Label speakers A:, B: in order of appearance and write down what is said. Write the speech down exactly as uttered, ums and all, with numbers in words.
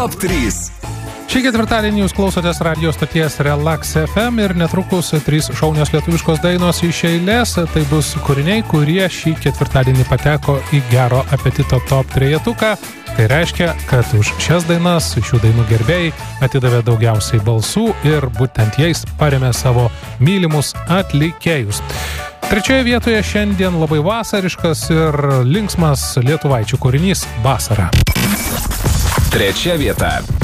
A: Top trys.
B: Šį ketvirtadienį jūs klausotės radio stoties Relax F M ir netrukus trys šaunios lietuviškos dainos iš eilės. Tai bus kūriniai, kurie šį ketvirtadienį pateko į Gero apetito top trejetuką. Tai reiškia, kad už šias dainas šių dainų gerbėjai atidavė daugiausiai balsų ir būtent jais paremė savo mylimus atlikėjus. Trečioje vietoje šiandien labai vasariškas ir linksmas lietuvaičių kūrinys Vasara.
A: Trečia vieta.